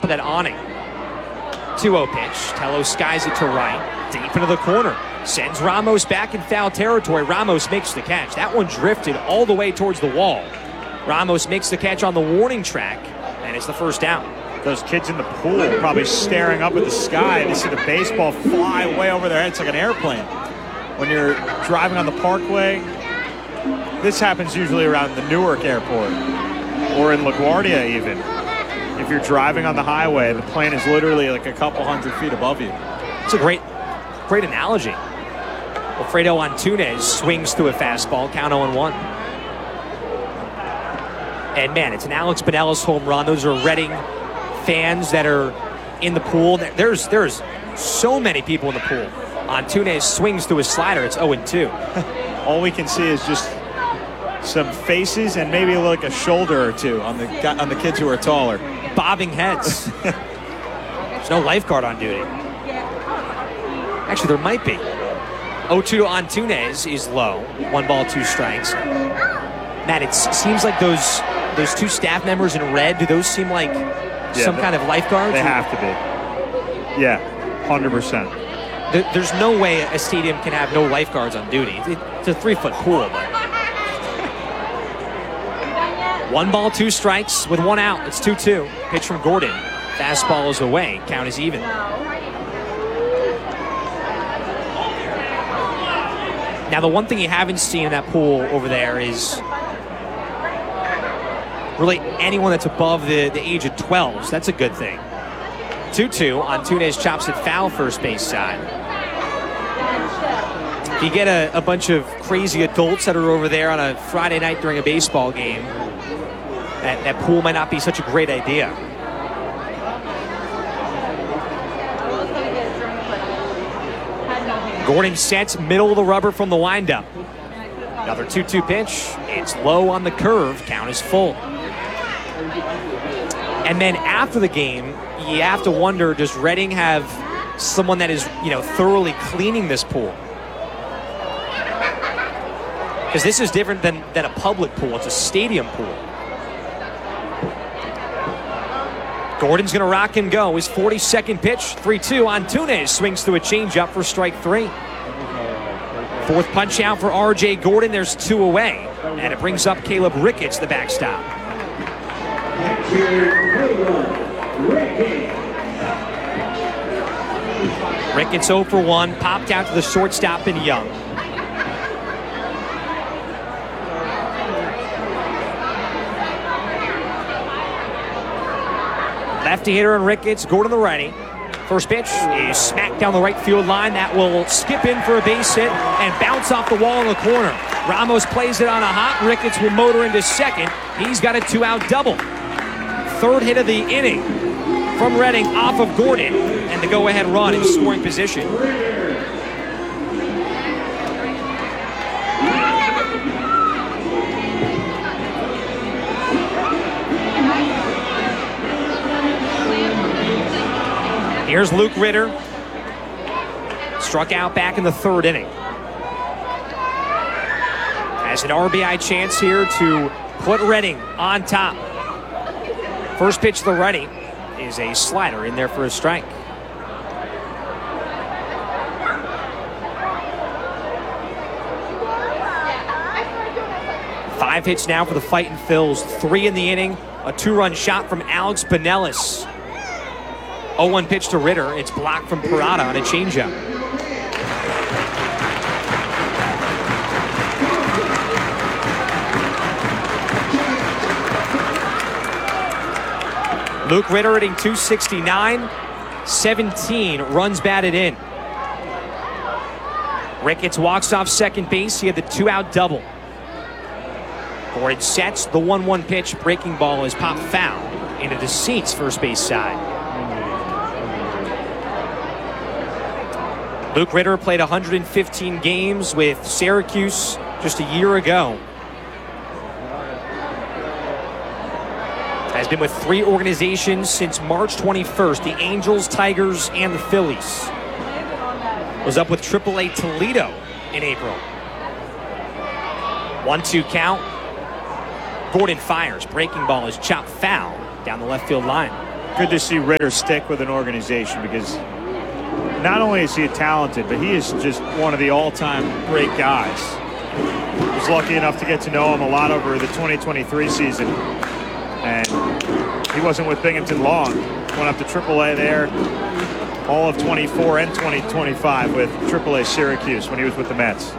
of that awning. 2-0 pitch. Tello skies it to right, deep into the corner. Sends Ramos back in foul territory. Ramos makes the catch. That one drifted all the way towards the wall. Ramos makes the catch on the warning track, and it's the first down. Those kids in the pool probably staring up at the sky. They see the baseball fly way over their heads like an airplane. When you're driving on the parkway, this happens usually around the Newark airport or in LaGuardia even. If you're driving on the highway, the plane is literally like a couple hundred feet above you. It's a great analogy. Alfredo Antunes swings through a fastball, count 0-1. And man, it's an Alex Binelas home run. Those are Reading fans that are in the pool. There's so many people in the pool. Antunes swings through a slider. It's 0-2. All we can see is just some faces and maybe like a shoulder or two on the kids who are taller. Bobbing heads. There's no lifeguard on duty. Actually, there might be. 0-2 to Antunes is low. 1 ball, 2 strikes. Matt, it seems like those 2 staff members in red, do those seem like some kind of lifeguards? They have to be. Yeah, 100%. There's no way a stadium can have no lifeguards on duty. It's a 3-foot pool, but 1 ball, 2 strikes with 1 out. It's 2-2. Pitch from Gordon. Fastball is away. Count is even. Now, the one thing you haven't seen in that pool over there is really anyone that's above the age of 12. So that's a good thing. 2-2. Antunes chops it foul first base side. If you get a bunch of crazy adults that are over there on a Friday night during a baseball game, that pool might not be such a great idea. Gordon sets middle of the rubber from the windup. Another 2-2 pitch. It's low on the curve. Count is full. And then after the game, you have to wonder, does Reading have someone that is, thoroughly cleaning this pool? Because this is different than a public pool. It's a stadium pool. Gordon's going to rock and go. His 42nd pitch, 3-2. Antunes swings through a changeup for strike 3. 4th punch out for R.J. Gordon. There's 2 away. And it brings up Caleb Ricketts, the backstop. Ricketts 0 for 1. Popped out to the shortstop and Young. Lefty hitter and Ricketts, Gordon the righty. First pitch is smacked down the right field line. That will skip in for a base hit and bounce off the wall in the corner. Ramos plays it on a hop. Ricketts will motor into second. He's got a 2-out double. 3rd hit of the inning from Reading off of Gordon, and the go-ahead run in scoring position. Here's Luke Ritter. Struck out back in the 3rd inning. Has an RBI chance here to put Reading on top. First pitch to the righty is a slider in there for a strike. Five hits now for the Fightin' Phils. 3 in the inning. A 2-run shot from Alex Binelas. 0-1 pitch to Ritter. It's blocked from Parada on a changeup. Luke Ritter hitting .269, 17 runs batted in. Ricketts walks off second base. He had the 2-out double. Gordon sets the 1-1 pitch. Breaking ball is popped foul into the seats first base side. Luke Ritter played 115 games with Syracuse just a year ago. Has been with 3 organizations since March 21st, the Angels, Tigers, and the Phillies. Was up with AAA Toledo in April. 1-2 count. Gordon fires. Breaking ball is chopped foul down the left field line. good to see Ritter stick with an organization, because not only is he talented, but he is just one of the all-time great guys. I was lucky enough to get to know him a lot over the 2023 season, and he wasn't with Binghamton long. Went up to AAA there all of 24 and 2025 with AAA Syracuse when he was with the Mets.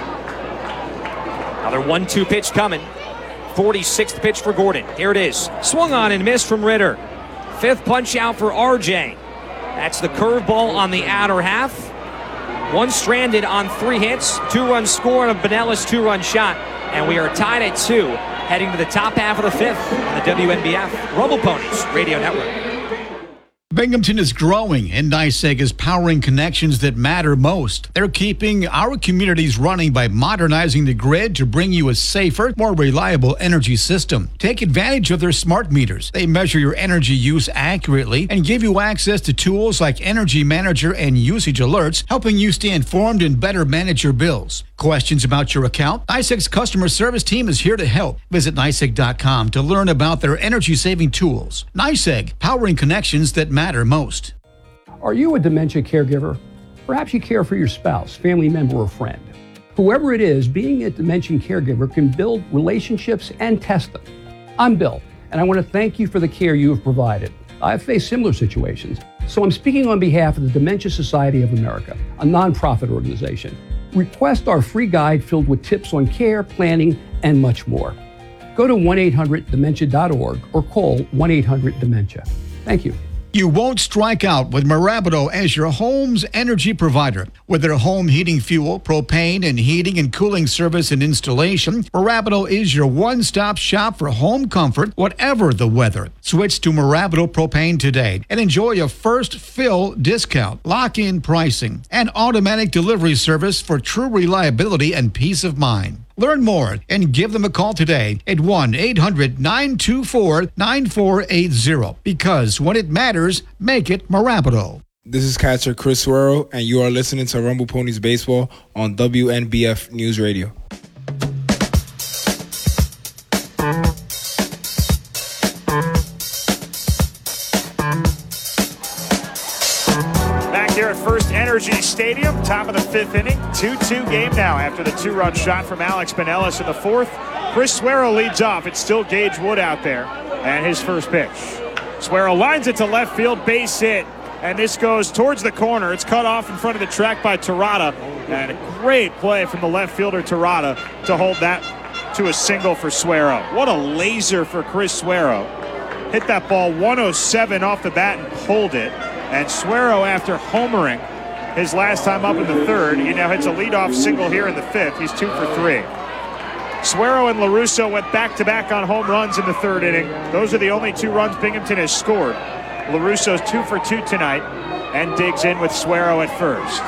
Another 1-2 pitch coming. 46th pitch for Gordon. Here it is. Swung on and missed from Ritter. 5th punch out for RJ. That's the curveball on the outer half. 1 stranded on 3 hits. 2 runs scored, a Benelis 2-run shot. And we are tied at 2, heading to the top half of the 5th on the WNBF Rumble Ponies Radio Network. Binghamton is growing, and NYSEG is powering connections that matter most. They're keeping our communities running by modernizing the grid to bring you a safer, more reliable energy system. Take advantage of their smart meters. They measure your energy use accurately and give you access to tools like Energy Manager and usage alerts, helping you stay informed and better manage your bills. Questions about your account? NYSEG's customer service team is here to help. Visit NYSEG.com to learn about their energy-saving tools. NYSEG, powering connections that matter most. Are you a dementia caregiver? Perhaps you care for your spouse, family member, or friend. Whoever it is, being a dementia caregiver can build relationships and test them. I'm Bill, and I want to thank you for the care you have provided. I've faced similar situations, so I'm speaking on behalf of the Dementia Society of America, a nonprofit organization. Request our free guide filled with tips on care, planning, and much more. Go to 1-800-DEMENTIA.org or call 1-800-DEMENTIA. Thank you. You won't strike out with Mirabito as your home's energy provider. With their home heating fuel, propane, and heating and cooling service and installation, Mirabito is your one-stop shop for home comfort, whatever the weather. Switch to Mirabito Propane today and enjoy a first fill discount, lock-in pricing, and automatic delivery service for true reliability and peace of mind. Learn more and give them a call today at 1-800-924-9480. Because when it matters, make it Mirabito. This is catcher Chris Suero, and you are listening to Rumble Ponies Baseball on WNBF News Radio. Here at First Energy Stadium, top of the 5th inning, 2-2 game now after the 2-run shot from Alex Benelis in the 4th. Chris Suero leads off. It's still Gage Wood out there, and his first pitch. Suero lines it to left field, base hit, and this goes towards the corner. It's cut off in front of the track by Terada, and a great play from the left fielder Terada to hold that to a single for Suero. What a laser for Chris Suero. Hit that ball 107 off the bat and pulled it. And Suero, after homering his last time up in the 3rd, he now hits a leadoff single here in the 5th. He's 2 for 3. Suero and LaRusso went back-to-back on home runs in the 3rd inning. Those are the only 2 runs Binghamton has scored. LaRusso's 2 for 2 tonight and digs in with Suero at first.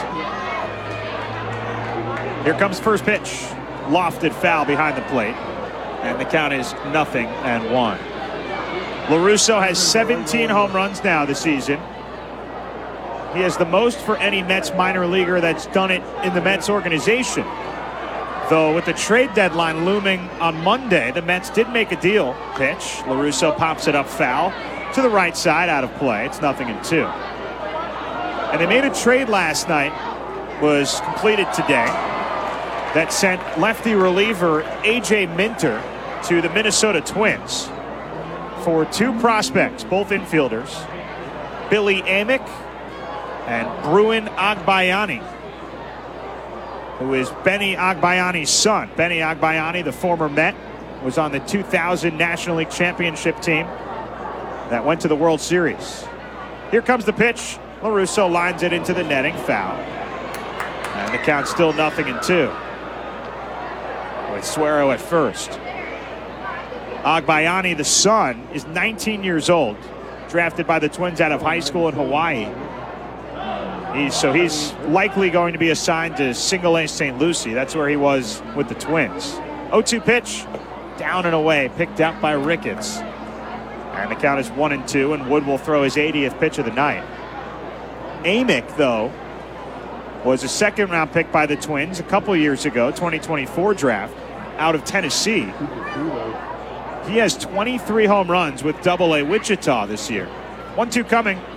Here comes first pitch. Lofted foul behind the plate. And the count is 0-1. LaRusso has 17 home runs now this season. He has the most for any Mets minor leaguer that's done it in the Mets organization. Though with the trade deadline looming on Monday, the Mets did make a deal. Pitch. LaRusso pops it up foul to the right side, out of play. It's 0-2. And they made a trade last night, was completed today, that sent lefty reliever A.J. Minter to the Minnesota Twins for 2 prospects, both infielders, Billy Amick and Bruin Agbayani, who is Benny Agbayani's son. Benny Agbayani, the former Met, was on the 2000 National League Championship team that went to the World Series. Here comes the pitch. LaRusso lines it into the netting, foul. And the count's still 0-2. With Suero at first. Agbayani, the son, is 19 years old, drafted by the Twins out of high school in Hawaii. He's likely going to be assigned to Single A St. Lucie. That's where he was with the Twins. 0-2 pitch, down and away, picked out by Ricketts. And the count is 1-2, and Wood will throw his 80th pitch of the night. Amick, though, was a second-round pick by the Twins a couple years ago, 2024 draft, out of Tennessee. He has 23 home runs with Double-A Wichita this year. 1-2 coming.